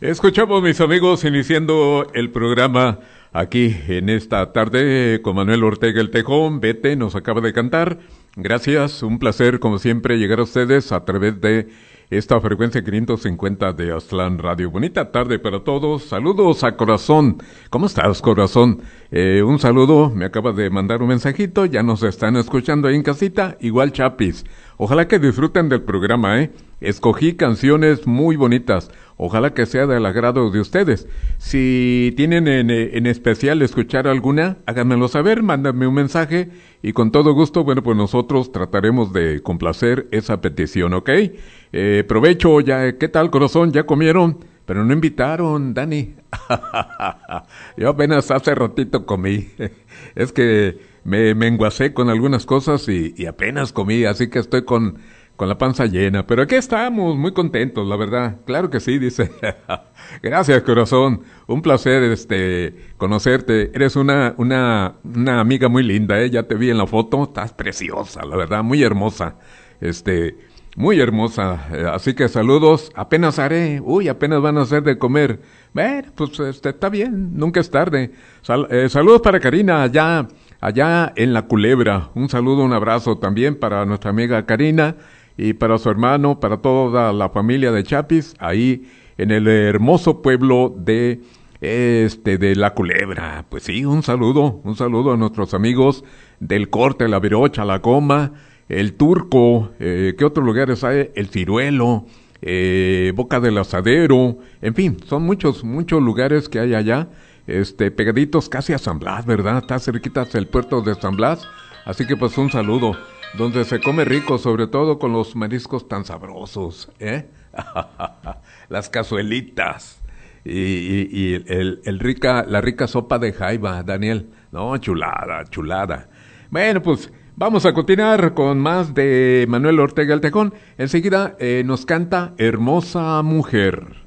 Escuchamos, mis amigos, iniciando el programa aquí en esta tarde con Manuel Ortega el Tejón. Vete, nos acaba de cantar. Gracias, un placer como siempre llegar a ustedes a través de esta frecuencia 550 de Aztlán Radio. Bonita tarde para todos. Saludos a Corazón. ¿Cómo estás, Corazón? Un saludo, me acaba de mandar un mensajito. Ya nos están escuchando ahí en casita. Igual Chapis. Ojalá que disfruten del programa, Escogí canciones muy bonitas. Ojalá que sea del agrado de ustedes. Si tienen en especial escuchar alguna, háganmelo saber, mándenme un mensaje y con todo gusto, bueno, pues nosotros trataremos de complacer esa petición, ¿ok? Provecho, ya, ¿qué tal, Corazón? ¿Ya comieron? Pero no invitaron, Dani. Yo apenas hace ratito comí. Es que me enguacé con algunas cosas y apenas comí, así que estoy con la panza llena, pero aquí estamos muy contentos, la verdad. Claro que sí, dice. Gracias, Corazón. Un placer conocerte. Eres una amiga muy linda, ya te vi en la foto, estás preciosa, la verdad, muy hermosa. Muy hermosa. Así que saludos. Apenas haré. Apenas van a hacer de comer. Bueno, pues está bien, nunca es tarde. Saludos para Karina allá en La Culebra. Un saludo, un abrazo también para nuestra amiga Karina y para su hermano, para toda la familia de Chapis, ahí en el hermoso pueblo de La Culebra. Pues sí, un saludo a nuestros amigos del Corte, La Virocha, La Goma, el Turco, ¿qué otros lugares hay? El Ciruelo, Boca del Asadero, en fin, son muchos lugares que hay allá, pegaditos casi a San Blas, ¿verdad? Está cerquita el puerto de San Blas, así que pues un saludo, donde se come rico, sobre todo con los mariscos tan sabrosos, las cazuelitas y la rica sopa de jaiba, Daniel. No, chulada. Bueno, pues vamos a continuar con más de Manuel Ortega el Tejón. Enseguida nos canta Hermosa Mujer.